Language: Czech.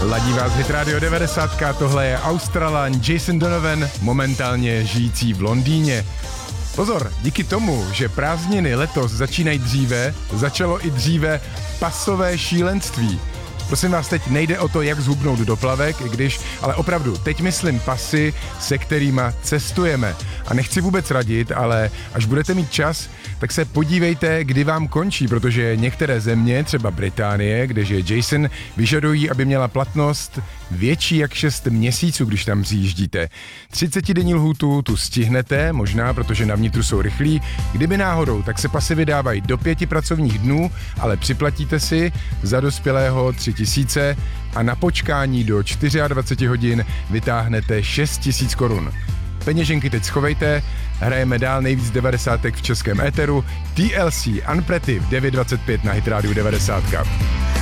Ladí vás Hit Radio 90, tohle je Australan Jason Donovan, momentálně žijící v Londýně. Pozor, díky tomu, že prázdniny letos začínají dříve, začalo i dříve pasové šílenství. Prosím vás, teď nejde o to, jak zhubnout do plavek, ale opravdu, teď myslím pasy, se kterýma cestujeme. A nechci vůbec radit, ale až budete mít čas, tak se podívejte, kdy vám končí, protože některé země, třeba Británie, kde žije Jason, vyžadují, aby měla platnost větší jak 6 měsíců, když tam přijíždíte. 30denní lhůtu tu stihnete, možná, protože na vnitru jsou rychlí. Kdyby náhodou, tak se pasy vydávají do 5 pracovních dnů, ale připlatíte si za dospělého 3000 a na počkání do 24 hodin vytáhnete 6000 korun. Peněženky teď schovejte, hrajeme dál nejvíc 90 v českém éteru, TLC Unpretty v 9:25 na Hit Radio 90.